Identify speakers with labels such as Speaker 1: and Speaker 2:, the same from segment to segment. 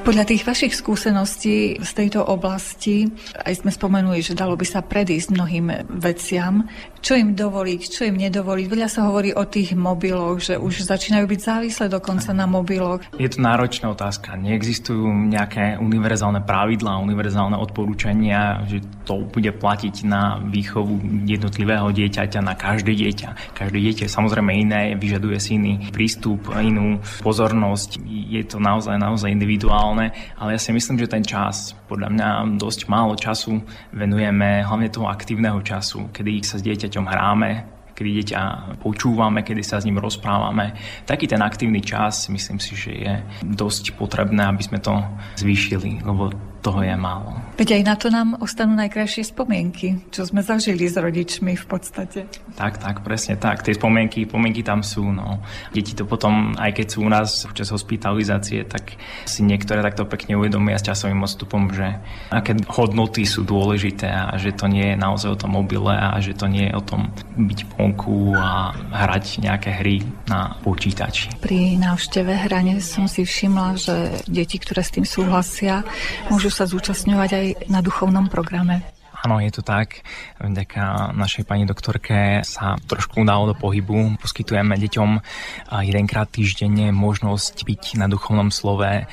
Speaker 1: Podľa tých vašich skúseností z tejto oblasti, aj sme spomenuli, že dalo by sa predísť mnohým veciam, čo im dovoliť, čo im nedovoliť. Veľa sa hovorí o tých mobiloch, že už začínajú byť závislé dokonca na mobiloch.
Speaker 2: Je to náročná otázka. Neexistujú nejaké univerzálne pravidlá, univerzálne odporúčania, že to bude platiť na výchovu jednotlivého dieťaťa, na každé dieťa. Každé dieťa je samozrejme iné, vyžaduje si iný prístup, inú pozornosť. Je to naozaj individuálne. Ale ja si myslím, že ten čas, podľa mňa dosť málo času venujeme, hlavne toho aktívneho času, kedy sa s dieťaťom hráme, kedy dieťa počúvame, kedy sa s ním rozprávame. Taký ten aktívny čas, myslím si, že je dosť potrebné, aby sme to zvýšili, lebo toho je málo.
Speaker 1: Veď aj na to nám ostanú najkrajšie spomienky, čo sme zažili s rodičmi v podstate.
Speaker 2: Tak, presne tak. Tie spomienky tam sú. No. Deti to potom, aj keď sú u nás počas hospitalizácie, tak si niektoré takto pekne uvedomia s časovým odstupom, že aké hodnoty sú dôležité a že to nie je naozaj o tom mobile a že to nie je o tom byť vonku a hrať nejaké hry na počítači.
Speaker 1: Pri návšteve hrane som si všimla, že deti, ktoré s tým súhlasia, môžu sa zúčastňovať aj na duchovnom programe.
Speaker 2: Áno, je to tak. Vďaka našej pani doktorke sa trošku dalo do pohybu. Poskytujeme deťom jedenkrát týždenne možnosť byť na duchovnom slove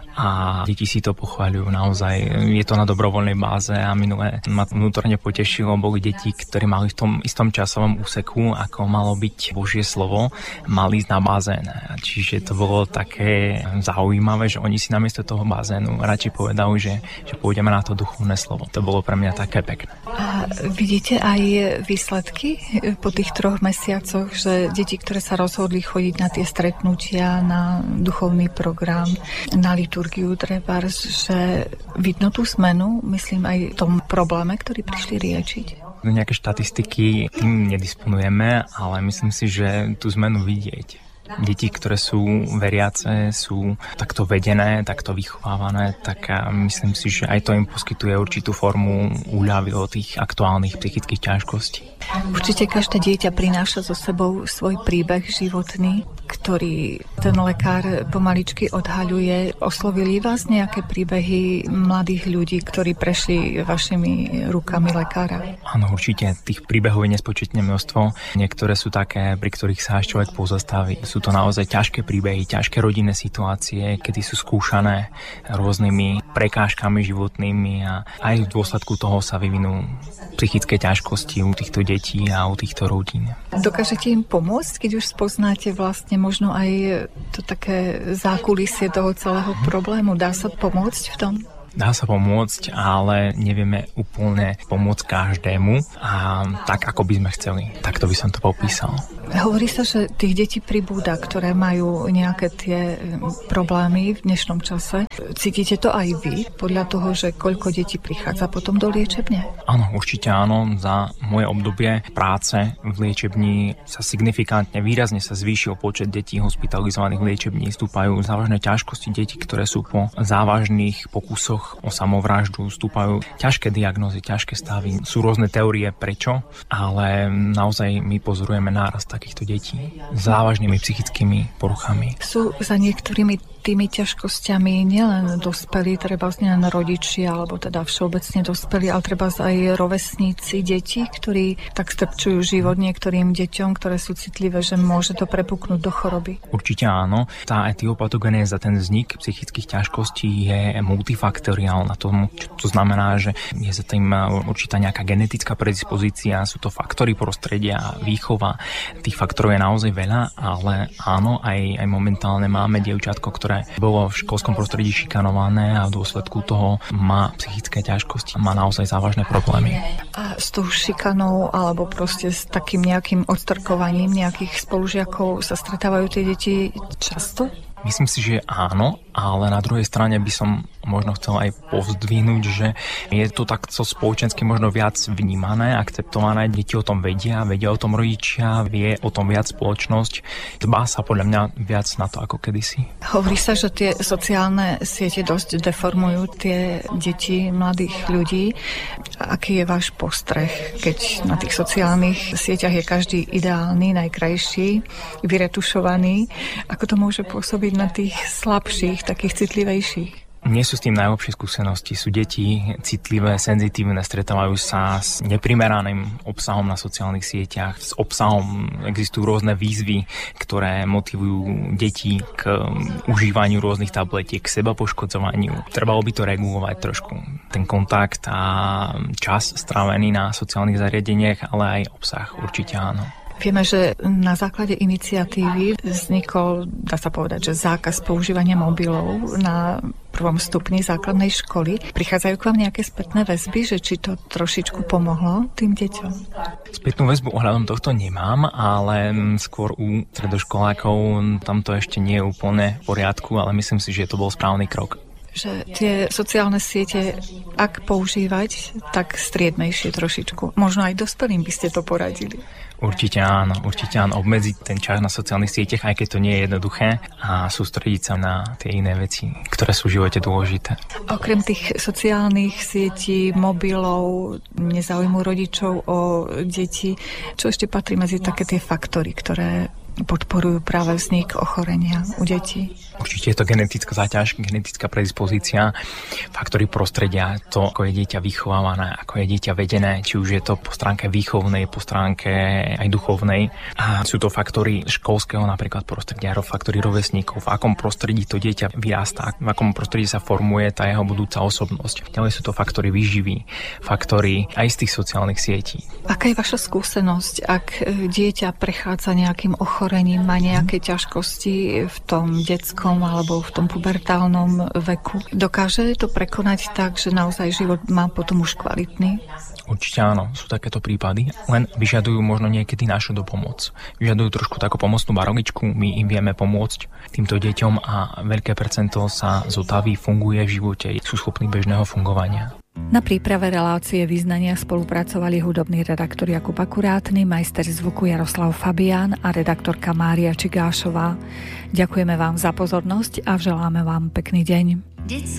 Speaker 2: a deti si to pochváľujú naozaj. Je to na dobrovoľnej báze a minulé ma vnútorne potešilo. Boli deti, ktorí mali v tom istom časovom úseku, ako malo byť Božie slovo, mali ísť na bazén. Čiže to bolo také zaujímavé, že oni si namiesto toho bazénu radšej povedali, že pôjdeme na to duchovné slovo. To bolo pre mňa také pekné.
Speaker 1: A vidíte aj výsledky po tých 3 mesiacoch, že deti, ktoré sa rozhodli chodiť na tie stretnutia, na duchovný program, na liturgiu, trebárs, že vidno tú zmenu, myslím aj v tom probléme, ktorý prišli riešiť?
Speaker 2: Nejaké štatistiky tým nedisponujeme, ale myslím si, že tú zmenu vidieť. Deti, ktoré sú veriace, sú takto vedené, takto vychovávané, tak myslím si, že aj to im poskytuje určitú formu úľavy od tých aktuálnych psychických ťažkostí.
Speaker 1: Určite každé dieťa prináša so sebou svoj príbeh životný, ktorý ten lekár pomaličky odhaľuje. Oslovili vás nejaké príbehy mladých ľudí, ktorí prešli vašimi rukami lekára?
Speaker 2: Áno, určite. Tých príbehov je nespočetne množstvo. Niektoré sú také, pri ktorých sa až človek pozastaví. Sú to naozaj ťažké príbehy, ťažké rodinné situácie, kedy sú skúšané rôznymi prekážkami životnými a aj v dôsledku toho sa vyvinú psychické ťažkosti u týchto detí a u týchto rodín.
Speaker 1: Dokážete im pomôcť, keď už spoznáte vlastne možno aj to také zákulisie toho celého problému? Dá sa pomôcť v tom?
Speaker 2: Dá sa pomôcť, ale nevieme úplne pomôcť každému a tak, ako by sme chceli. Takto by som to popísal.
Speaker 1: Hovorí sa, že tých detí pribúda, ktoré majú nejaké tie problémy v dnešnom čase. Cítite to aj vy, podľa toho, že koľko detí prichádza potom do liečebne?
Speaker 2: Áno, určite áno. Za moje obdobie práce v liečebni sa signifikantne, výrazne sa zvýšil počet detí hospitalizovaných v liečebni. Stúpajú závažné ťažkosti detí, ktoré sú po závažných pokusoch o samovraždu, stúpajú ťažké diagnózy, ťažké stavy. Sú rôzne teórie prečo, ale naozaj my pozorujeme nárast takýchto detí s závažnými psychickými poruchami.
Speaker 1: Sú za niektorými tými ťažkosťami nielen dospelí, treba nielen rodičia, alebo teda všeobecne dospelí, ale treba aj rovesníci detí, ktorí tak strpčujú život niektorým deťom, ktoré sú citlivé, že môže to prepuknúť do choroby.
Speaker 2: Určite áno. Tá etiopatogenéza, ten vznik psychických ťažkostí je multifaktoriálna. To znamená, že je za tým určitá nejaká genetická predispozícia, sú to faktory prostredia, výchova. Tých faktorov je naozaj veľa, ale áno, aj momentálne máme dievčatko, ktoré bolo v školskom prostredí šikanované a v dôsledku toho má psychické ťažkosti, má naozaj závažné problémy.
Speaker 1: A s tou šikanou alebo proste s takým nejakým odstrkovaním nejakých spolužiakov sa stretávajú tie deti často?
Speaker 2: Myslím si, že áno, ale na druhej strane by som možno chcel aj povzdvihnúť, že je to takto spoločensky možno viac vnímané, akceptované. Deti o tom vedia o tom rodičia, vie o tom viac spoločnosť. Dbá sa podľa mňa viac na to ako kedysi.
Speaker 1: Hovorí sa, že tie sociálne siete dosť deformujú tie deti mladých ľudí. Aký je váš postreh, keď na tých sociálnych sieťach je každý ideálny, najkrajší, vyretušovaný? Ako to môže pôsobiť na tých slabších, takých citlivejších?
Speaker 2: Nie sú s tým najlepšie skúsenosti. Sú deti citlivé, senzitívne, stretávajú sa s neprimeraným obsahom na sociálnych sieťach. S obsahom existujú rôzne výzvy, ktoré motivujú deti k užívaniu rôznych tabletiek, k seba poškodzovaniu. Trebalo by to regulovať trošku. Ten kontakt a čas strávený na sociálnych zariadeniach, ale aj obsah určite áno.
Speaker 1: Vieme, že na základe iniciatívy vznikol, dá sa povedať, že zákaz používania mobilov na prvom stupni základnej školy. Prichádzajú k vám nejaké spätné väzby, že či to trošičku pomohlo tým deťom?
Speaker 2: Spätnú väzbu ohľadom tohto nemám, ale skôr u stredoškolákov tam to ešte nie je úplne v poriadku, ale myslím si, že to bol správny krok.
Speaker 1: Že tie sociálne siete, ak používať, tak striedmejšie trošičku. Možno aj dospelým by ste to poradili.
Speaker 2: Určite áno. Obmedziť ten čas na sociálnych sieťach, aj keď to nie je jednoduché, a sústrediť sa na tie iné veci, ktoré sú v živote dôležité.
Speaker 1: Okrem tých sociálnych sietí, mobilov, nezaujímu rodičov o deti, čo ešte patrí medzi také tie faktory, ktoré podporujú práve vznik ochorenia u detí?
Speaker 2: Určite je to genetická záťaž, genetická predispozícia, faktory prostredia, to, ako je dieťa vychovávané, ako je dieťa vedené, či už je to po stránke výchovnej, po stránke aj duchovnej. A sú to faktory školského napríklad prostredia, faktory rovesníkov, v akom prostredí to dieťa vyrastá, v akom prostredí sa formuje tá jeho budúca osobnosť. Ďalej sú to faktory výživy, faktory aj z tých sociálnych sietí.
Speaker 1: Aká je vaša skúsenosť, ak dieťa prechádza nejakým ochorením, má nejaké ťažkosti v tom detskom alebo v tom pubertálnom veku? Dokáže to prekonať tak, že naozaj život má potom už kvalitný?
Speaker 2: Určite áno, sú takéto prípady, len vyžadujú možno niekedy našu dopomoc. Vyžadujú trošku takú pomocnú barovičku, my im vieme pomôcť týmto deťom a veľké percento sa zotaví, funguje v živote, sú schopní bežného fungovania.
Speaker 1: Na príprave relácie Vyznania spolupracovali hudobný redaktor Jakub Akurátny, majster zvuku Jaroslav Fabián a redaktorka Mária Čigášová. Ďakujeme vám za pozornosť a želáme vám pekný deň.